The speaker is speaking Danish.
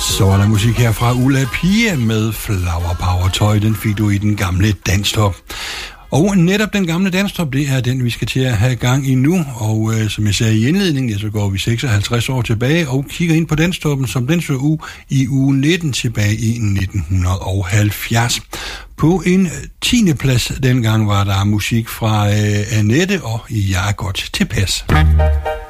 Så var der musik her fra Ulla Pia med Flower Power Toy. Den fik du i den gamle danstop. Og netop den gamle danstop, det er den, vi skal til at have gang i nu. Og som jeg sagde i indledningen, ja, så går vi 56 år tilbage og kigger ind på danstoppen, som den så ud i uge 19 tilbage i 1970. På en 10. plads dengang var der musik fra Annette og Jeg er godt tilpas.